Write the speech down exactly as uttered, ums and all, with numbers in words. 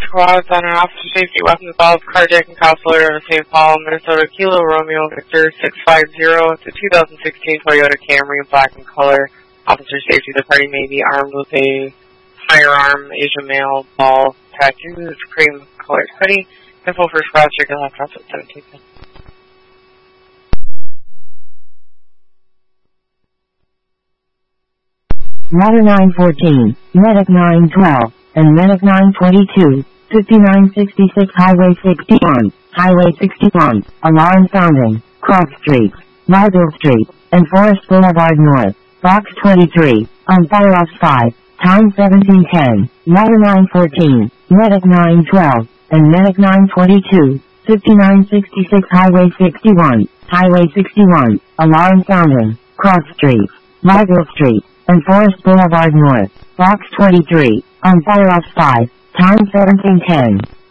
squads on an officer safety weapons assault carjacking counselor in Saint Paul, Minnesota. Kilo Romeo Victor six five zero. It's a two thousand sixteen Toyota Camry in black in color. Officer safety. The party may be armed with a firearm, Asian male, ball, tattoos, cream colored hoodie. Info for squad check and left off at seventeen. Water nine fourteen, Medic nine twelve, and Medic nine twenty-two, fifty-nine sixty-six Highway sixty-one, Highway sixty-one, alarm sounding, Cross Street, Marble Street, and Forest Boulevard North, Box twenty-three, on Fire Ops five, time seventeen ten, Water nine fourteen, Medic nine twelve, and Medic nine twenty-two, fifty-nine sixty-six Highway sixty-one, Highway sixty-one, alarm sounding, Cross Street, Marble Street, and Forest Boulevard North, Box twenty-three, on Fire Ops five, time seventeen ten.